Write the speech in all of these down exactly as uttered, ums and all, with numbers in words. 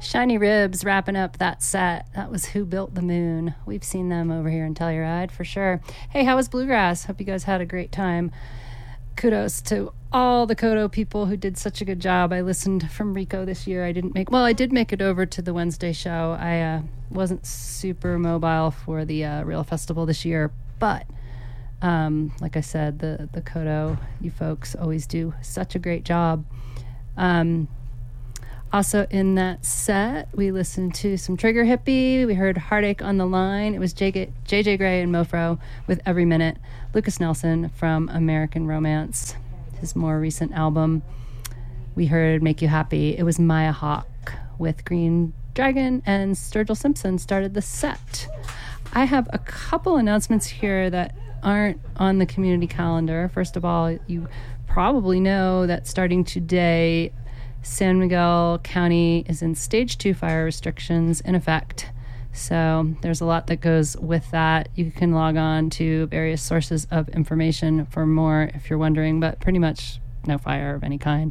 Shiny Ribs wrapping up that set. That was Who Built the Moon. We've seen them over here in Telluride for sure. Hey, how was Bluegrass? Hope you guys had a great time. Kudos to all the Kodo people who did such a good job. I listened from Rico this year. I didn't make, well, I did make it over to the Wednesday show. I uh, wasn't super mobile for the uh, Real Festival this year, but um, like I said, the, the Kodo, you folks always do such a great job. Um, Also in that set, we listened to some Trigger Hippie. We heard Heartache on the Line. It was J J Gray and Mofro with Every Minute. Lucas Nelson from American Romance, his more recent album. We heard Make You Happy. It was Maya Hawke with Green Dragon, and Sturgill Simpson started the set. I have a couple announcements here that aren't on the community calendar. First of all, you probably know that starting today, San Miguel County is in stage two fire restrictions in effect. So there's a lot that goes with that. You can log on to various sources of information for more if you're wondering, but pretty much no fire of any kind.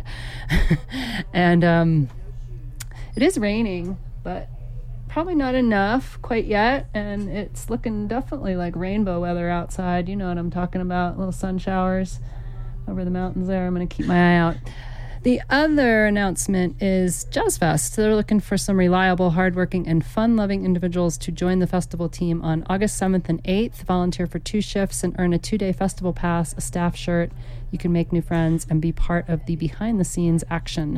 And um, it is raining, but probably not enough quite yet. And it's looking definitely like rainbow weather outside. You know what I'm talking about, little sun showers over the mountains there. I'm going to keep my eye out. The other announcement is Jazz Fest. They're looking for some reliable, hardworking, and fun-loving individuals to join the festival team on August seventh and eighth. Volunteer for two shifts and earn a two-day festival pass, a staff shirt. You can make new friends and be part of the behind-the-scenes action.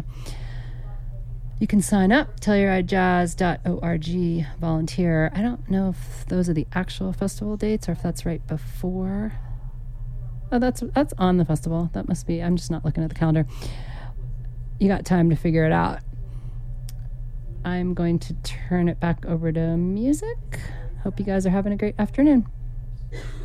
You can sign up, telluride jazz dot org, volunteer. I don't know if those are the actual festival dates or if that's right before. Oh, that's that's on the festival. That must be. I'm just not looking at the calendar. You got time to figure it out. I'm going to turn it back over to music. Hope you guys are having a great afternoon.